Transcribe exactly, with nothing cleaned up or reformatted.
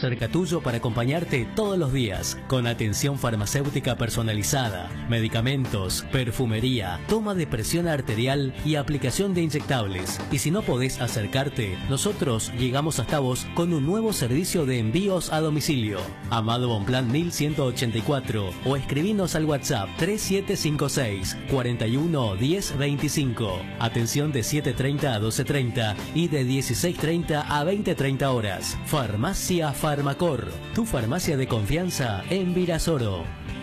cerca tuyo para acompañarte todos los días, con atención farmacéutica personalizada, medicamentos, perfumería, toma de presión arterial y aplicación de inyectables. Y si no podés acercarte, nosotros llegamos hasta vos con un nuevo servicio de envíos a domicilio. Amado Bonpland mil ciento ochenta y cuatro o escribinos al WhatsApp tres siete cinco seis, cuarenta y uno, diez veinticinco. Atención de siete treinta a doce treinta y de dieciséis treinta a veinte treinta horas. Farmacia Farmacor, tu farmacia de confianza en Virasoro.